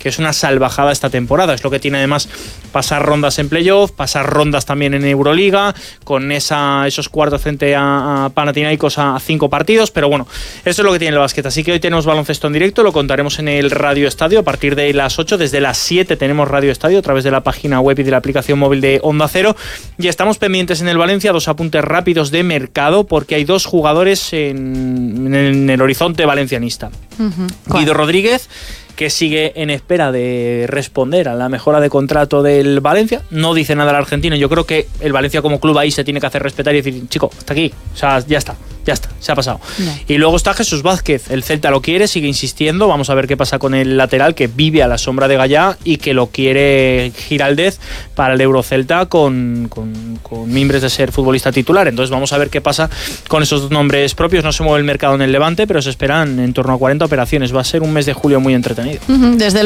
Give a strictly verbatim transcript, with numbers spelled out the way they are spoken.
que es una salvajada esta temporada. Es lo que tiene además pasar rondas en playoff, pasar rondas también en Euroliga, con esa, esos cuartos frente a, a Panathinaikos a cinco partidos, pero bueno, eso es lo que tiene el básquet. Así que hoy tenemos baloncesto en directo, lo contaremos en el Radio Estadio a partir de las ocho, desde las siete tenemos Radio Estadio a través de la página web y de la aplicación móvil de Onda Cero, y estamos pendientes en el Valencia, dos apuntes rápidos de mercado, porque hay dos jugadores en, en el horizonte valencianista. Uh-huh. Guido Rodríguez, que sigue en espera de responder a la mejora de contrato del Valencia. No dice nada el argentino. Yo creo que el Valencia como club ahí se tiene que hacer respetar y decir, chico, hasta aquí. O sea, ya está, ya está, se ha pasado. No. Y luego está Jesús Vázquez. El Celta lo quiere, sigue insistiendo. Vamos a ver qué pasa con el lateral, que vive a la sombra de Gallá y que lo quiere Giraldez para el Eurocelta con, con, con mimbres de ser futbolista titular. Entonces vamos a ver qué pasa con esos dos nombres propios. No se mueve el mercado en el Levante, pero se esperan en torno a cuarenta operaciones. Va a ser un mes de julio muy entretenido. Desde